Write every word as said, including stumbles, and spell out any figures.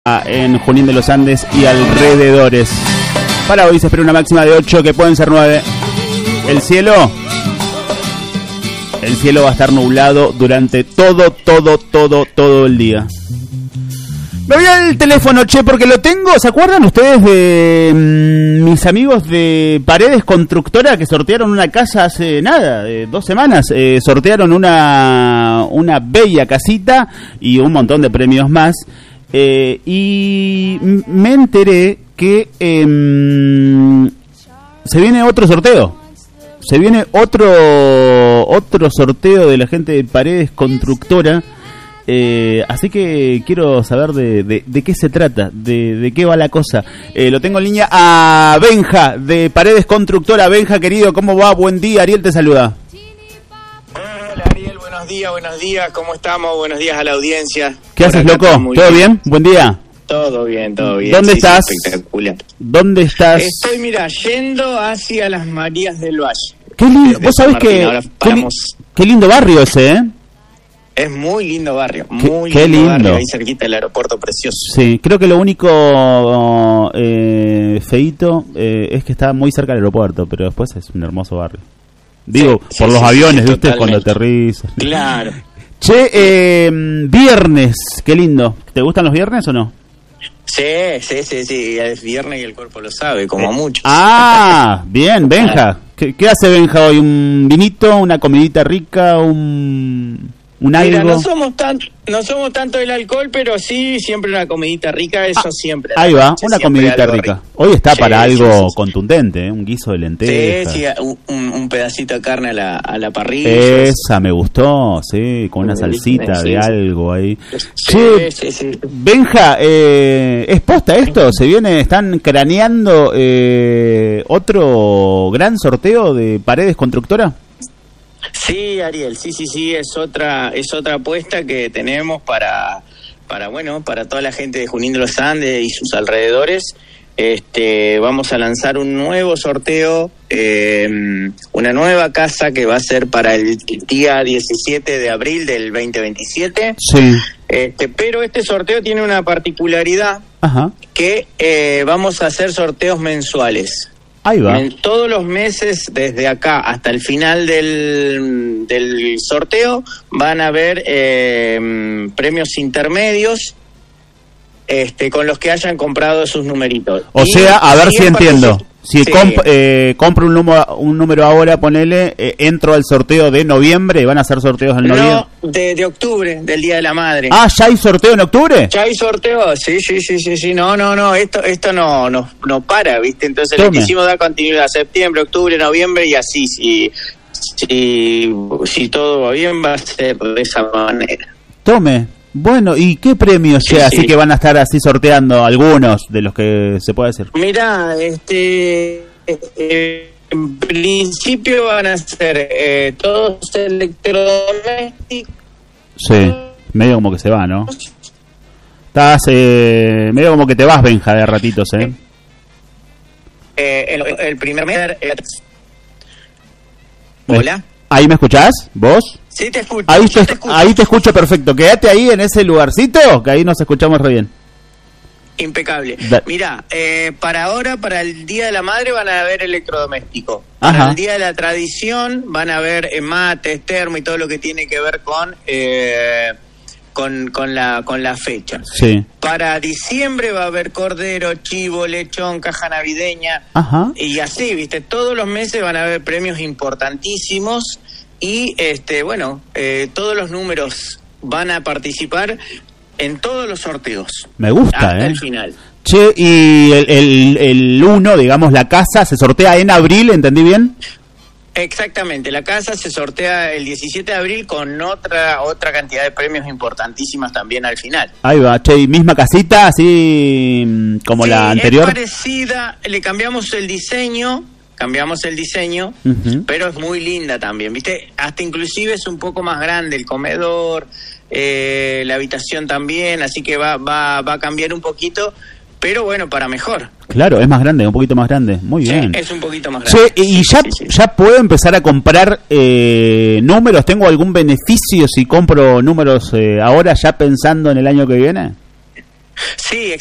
En Junín de los Andes y alrededores. Para hoy se espera una máxima de ocho, que pueden ser nueve. El cielo El cielo va a estar nublado durante todo, todo, todo, todo el día. Me voy al teléfono, che, porque lo tengo. ¿Se acuerdan ustedes de mmm, mis amigos de Paredes Constructora que sortearon una casa hace nada, de dos semanas? Eh, sortearon una, una bella casita y un montón de premios más. Eh, y me enteré que eh, se viene otro sorteo. Se viene otro otro sorteo de la gente de Paredes Constructora. Eh, así que quiero saber de, de, de qué se trata, de, de qué va la cosa. Eh, lo tengo en línea a Benja de Paredes Constructora. Benja, querido, ¿cómo va? Buen día, Ariel te saluda. Hola Ariel, buenos días, buenos días, ¿cómo estamos? Buenos días a la audiencia. ¿Qué haces, loco? ¿Todo bien? bien? Buen día. Todo bien, todo bien. ¿Dónde sí, estás? Espectacular. ¿Dónde estás? Estoy, mira, yendo hacia las Marías del Valle. Qué lindo, vos sabés que... Qué, li qué lindo barrio ese, ¿eh? Es muy lindo barrio, muy qué, qué lindo, lindo barrio, ahí cerquita del aeropuerto, precioso. Sí, creo que lo único eh, feíto eh, es que está muy cerca del aeropuerto, pero después es un hermoso barrio. Digo, sí, por sí, los sí, aviones, sí, ¿viste? Cuando aterrizan. Claro. Che, eh, viernes, qué lindo. ¿Te gustan los viernes o no? Sí, sí, sí, sí, es viernes y el cuerpo lo sabe, como eh, muchos. Ah, bien, Benja. ¿Qué, ¿Qué hace Benja hoy? ¿Un vinito, una comidita rica, un, un algo? Mira, no somos tan, no somos tanto del alcohol, pero sí siempre una comidita rica, eso ah, siempre. Ahí va, una comidita rica. Rico. Hoy está sí, para algo sí, sí, contundente, ¿eh? Un guiso de lentejas. Sí, sí, un, un pedacito de carne a la, a la parrilla. Esa me gustó, sí, con una salsita sí, de sí, algo ahí. Sí, che, sí, sí. Benja, eh, ¿es posta esto? ¿Se viene, están craneando eh, otro gran sorteo de Paredes Constructora? Sí, Ariel, sí, sí, sí, es otra, es otra apuesta que tenemos para, para, bueno, para toda la gente de Junín de los Andes y sus alrededores. Este, vamos a lanzar un nuevo sorteo, eh, una nueva casa que va a ser para el día diecisiete de abril del veinte veintisiete. Sí. Este, pero este sorteo tiene una particularidad. Ajá. Que eh, vamos a hacer sorteos mensuales. Ahí va. En todos los meses, desde acá hasta el final del, del sorteo, van a haber eh, premios intermedios este, con los que hayan comprado sus numeritos. O y sea, a ver si entiendo. Si sí. comp eh, compro un número, un número ahora, ponele, eh, entro al sorteo de noviembre, ¿van a hacer sorteos en noviembre? No, de, de octubre, del Día de la Madre. Ah, ¿ya hay sorteo en octubre? Ya hay sorteo, sí, sí, sí, sí, sí, no, no, no, esto esto no no, no para, ¿viste? Entonces Tome. Lo que hicimos da continuidad, septiembre, octubre, noviembre y así, si, si, si todo va bien va a ser de esa manera. Tome. Bueno, ¿y qué premios sí, ya? Sí. Así que van a estar así sorteando algunos de los que se puede decir. Mirá, este, eh, en principio van a ser eh, todos electrodomésticos. Sí, medio como que se va, ¿no? Estás, eh, medio como que te vas, Benja, de ratitos, ¿eh? eh el, el primer mes... Eh, Hola. ¿Ahí me escuchás? ¿Vos? Sí, te escucho. Ahí te, te escucho. ahí te escucho perfecto. Quédate ahí en ese lugarcito, que ahí nos escuchamos re bien. Impecable. Da Mira, eh, para ahora, para el Día de la Madre van a haber electrodomésticos. Para Ajá. el Día de la Tradición van a haber eh, mates, termo y todo lo que tiene que ver con... Eh, Con, con la con la fecha. Sí. Para diciembre va a haber cordero, chivo, lechón, caja navideña. Ajá. Y así, viste, todos los meses van a haber premios importantísimos y este bueno, eh, todos los números van a participar en todos los sorteos. Me gusta, hasta eh. el final. Che, y el, el, el uno, digamos, la casa, se sortea en abril, ¿entendí bien? Exactamente, la casa se sortea el diecisiete de abril con otra otra cantidad de premios importantísimas también al final. Ahí va, che, misma casita, así como sí, la anterior. Es parecida, le cambiamos el diseño, cambiamos el diseño, uh-huh. pero es muy linda también, ¿viste? Hasta inclusive es un poco más grande el comedor, eh, la habitación también, así que va va va a cambiar un poquito, pero bueno, para mejor. Claro, es más grande, un poquito más grande. Muy sí, bien. Es un poquito más grande. Che, y sí, ya, sí, sí. ya puedo empezar a comprar eh, números. ¿Tengo algún beneficio si compro números eh, ahora, ya pensando en el año que viene? Sí,